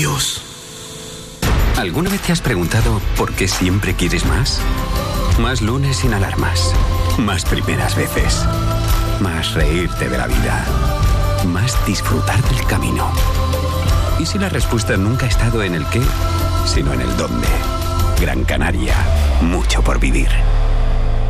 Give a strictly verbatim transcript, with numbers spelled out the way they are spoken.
Dios. ¿Alguna vez te has preguntado por qué siempre quieres más? Más lunes sin alarmas. Más primeras veces. Más reírte de la vida. Más disfrutar del camino. ¿Y si la respuesta nunca ha estado en el qué, sino en el dónde? Gran Canaria. Mucho por vivir.